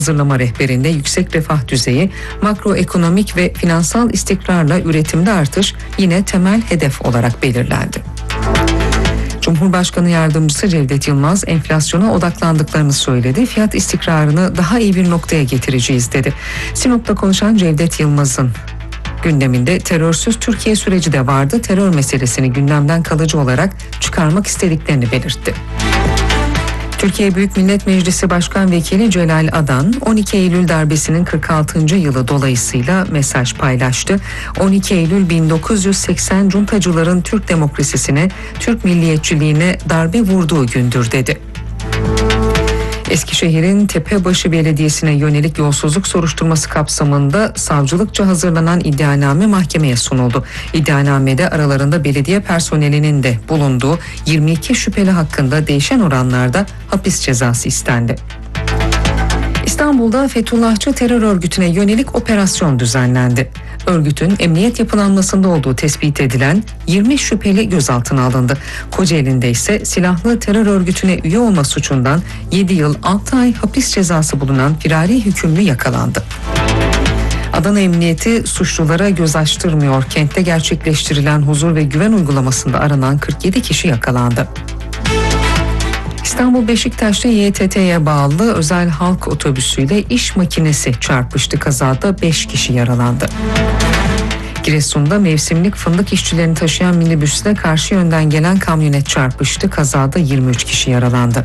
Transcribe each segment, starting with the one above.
hazırlama rehberinde yüksek refah düzeyi, makroekonomik ve finansal istikrarla üretimde artış yine temel hedef olarak belirlendi. Cumhurbaşkanı Yardımcısı Cevdet Yılmaz enflasyona odaklandıklarını söyledi. Fiyat istikrarını daha iyi bir noktaya getireceğiz dedi. Sinop'ta konuşan Cevdet Yılmaz'ın gündeminde terörsüz Türkiye süreci de vardı. Terör meselesini gündemden kalıcı olarak çıkarmak istediklerini belirtti. Türkiye Büyük Millet Meclisi Başkan Vekili Celal Adan, 12 Eylül darbesinin 46. yılı dolayısıyla mesaj paylaştı. 12 Eylül 1980 cuntacıların Türk demokrasisine, Türk milliyetçiliğine darbe vurduğu gündür dedi. Eskişehir'in Tepebaşı Belediyesi'ne yönelik yolsuzluk soruşturması kapsamında savcılıkça hazırlanan iddianame mahkemeye sunuldu. İddianamede aralarında belediye personelinin de bulunduğu 22 şüpheli hakkında değişen oranlarda hapis cezası istendi. İstanbul'da Fethullahçı terör örgütüne yönelik operasyon düzenlendi. Örgütün emniyet yapılanmasında olduğu tespit edilen 20 şüpheli gözaltına alındı. Kocaeli'nde ise silahlı terör örgütüne üye olma suçundan 7 yıl 6 ay hapis cezası bulunan firari hükümlü yakalandı. Adana Emniyeti suçlulara göz açtırmıyor. Kentte gerçekleştirilen huzur ve güven uygulamasında aranan 47 kişi yakalandı. İstanbul Beşiktaş'ta YTT'ye bağlı özel halk otobüsüyle iş makinesi çarpıştı. Kazada 5 kişi yaralandı. Giresun'da mevsimlik fındık işçilerini taşıyan minibüsle karşı yönden gelen kamyonet çarpıştı. Kazada 23 kişi yaralandı.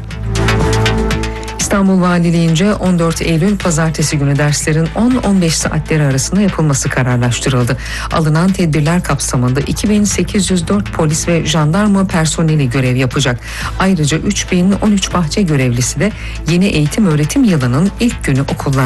İstanbul Valiliğince 14 Eylül Pazartesi günü derslerin 10-15 saatleri arasında yapılması kararlaştırıldı. Alınan tedbirler kapsamında 2804 polis ve jandarma personeli görev yapacak. Ayrıca 3013 bahçe görevlisi de yeni eğitim öğretim yılının ilk günü okullarda